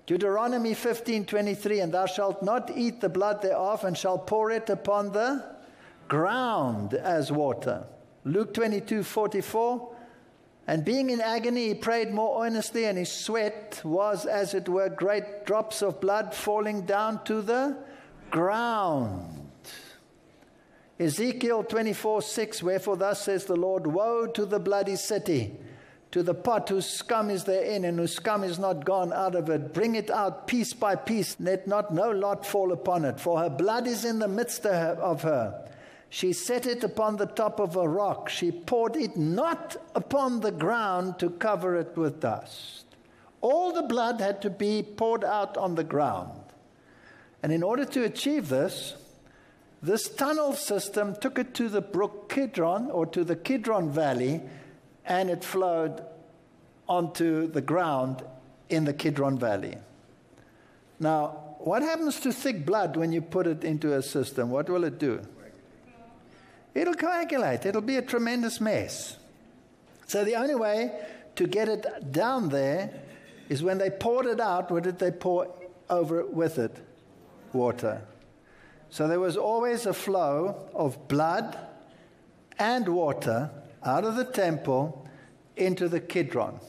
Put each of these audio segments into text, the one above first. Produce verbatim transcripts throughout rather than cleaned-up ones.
Deuteronomy fifteen twenty-three, and thou shalt not eat the blood thereof, and shalt pour it upon the ground as water. Luke twenty-two forty-four, and being in agony, he prayed more earnestly, and his sweat was, as it were, great drops of blood falling down to the ground. Ezekiel twenty-four six, wherefore thus says the Lord, woe to the bloody city, to the pot whose scum is therein, and whose scum is not gone out of it. Bring it out piece by piece, let not no lot fall upon it, for her blood is in the midst of her. She set it upon the top of a rock. She poured it not upon the ground to cover it with dust. All the blood had to be poured out on the ground. And in order to achieve this, this tunnel system took it to the brook Kidron, or to the Kidron Valley, and it flowed onto the ground in the Kidron Valley. Now, what happens to thick blood when you put it into a system? What will it do? It'll coagulate. It'll be a tremendous mess. So the only way to get it down there is when they poured it out, what did they pour over it with it? Water. So there was always a flow of blood and water out of the temple into the Kidron.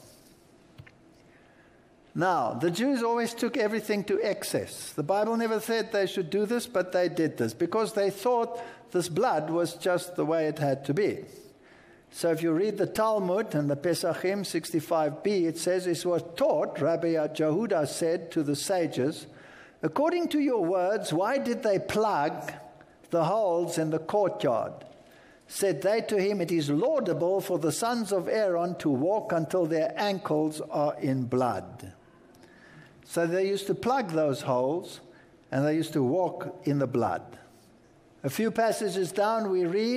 Now, the Jews always took everything to excess. The Bible never said they should do this, but they did this because they thought this blood was just the way it had to be. So if you read the Talmud and the Pesachim sixty-five b, it says, it was taught, Rabbi Jehuda said to the sages, according to your words, why did they plug the holes in the courtyard? Said they to him, it is laudable for the sons of Aaron to walk until their ankles are in blood. So they used to plug those holes, and they used to walk in the blood. A few passages down we read,